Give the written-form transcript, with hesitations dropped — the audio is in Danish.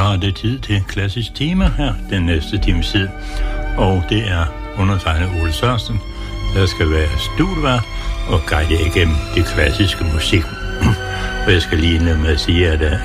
er det tid til klassisk tema her den næste times tid. Og det er undertegnet Ole Sørensen, der skal være studievært og guide igennem det klassiske musik. Og jeg skal lige indlede med at sige, at